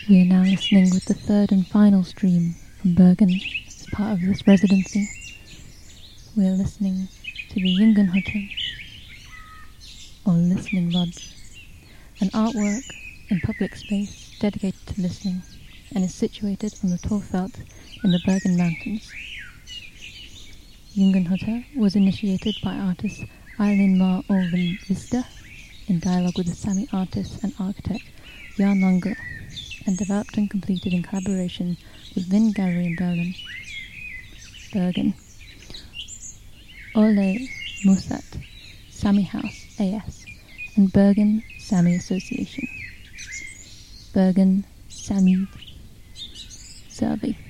We are now listening with the third and final stream from Bergen as part of this residency. We are listening to the Jungenhütte, or Listening Lodge, an artwork in public space dedicated to listening and is situated on the Torfveld in the Bergen Mountains. Jungenhütte was initiated by artist Eileen Mar Olven Vista in dialogue with the Sami artist and architect Jan Langer, and developed and completed in collaboration with Wind Gallery in Bergen. Ole Musat, Sami House AS, and Bergen Sami Association. Bergen Sami Survey.